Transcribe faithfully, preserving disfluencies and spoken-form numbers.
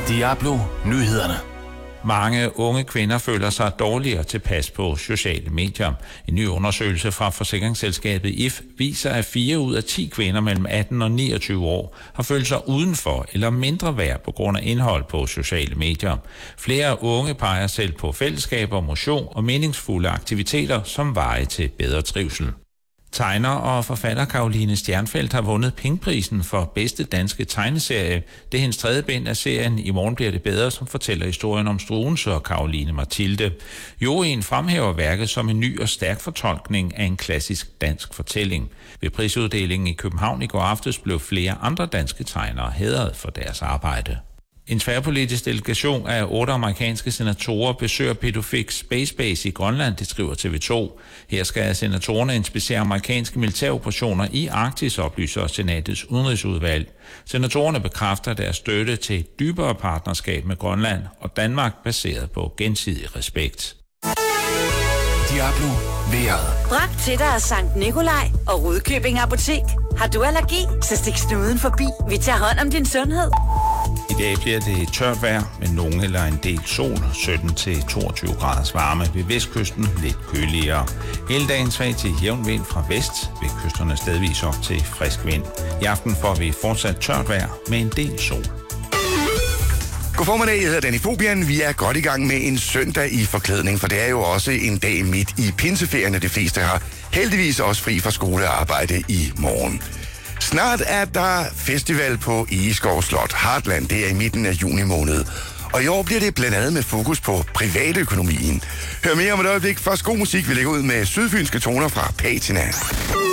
Diablo Nyhederne. Mange unge kvinder føler sig dårligere tilpas på sociale medier. En ny undersøgelse fra forsikringsselskabet I F viser, at fire ud af ti kvinder mellem atten og niogtyve år har følt sig udenfor eller mindre værd på grund af indhold på sociale medier. Flere unge peger selv på fællesskaber, motion og meningsfulde aktiviteter som veje til bedre trivsel. Tegner og forfatter Caroline Stjernfeldt har vundet Pingprisen for bedste danske tegneserie. Det er hendes tredje bind af serien I morgen bliver det bedre, som fortæller historien om Struensee og Caroline Mathilde. Juryen fremhæver værket som en ny og stærk fortolkning af en klassisk dansk fortælling. Ved prisuddelingen i København i går aftes blev flere andre danske tegnere hædret for deres arbejde. En tværpolitisk delegation af otte amerikanske senatorer besøger Pituffik Space Base i Grønland, det skriver T V to. Her skal senatorerne inspicere amerikanske militæroperationer i Arktis, oplyser Senatets udenrigsudvalg. Senatorerne bekræfter deres støtte til et dybere partnerskab med Grønland og Danmark baseret på gensidig respekt. Diablo vejret. Bragt til dig af Sankt Nikolaj og Rudkøbing Apotek. Har du allergi, så stik snuden forbi. Vi tager hånd om din sundhed. I dag bliver det tørt vejr med nogen eller en del sol, sytten til toogtyve graders varme. Ved vestkysten lidt køligere. Hele dagen svag til jævn vind fra vest, ved kysterne stedvis op til frisk vind. I aften får vi fortsat tørt vejr med en del sol. God formiddag, jeg hedder Danny Fobian. Vi er godt i gang med en søndag i forklædning, for det er jo også en dag midt i pinseferien, og de fleste har heldigvis også fri fra skole og arbejde i morgen. Snart er der festival på Egeskov Slot Heartland, det er i midten af juni måned. Og i år bliver det blandt andet med fokus på privatøkonomien. Hør mere om et øjeblik. Først god musik, vi lægger ud med sydfynske toner fra Patina.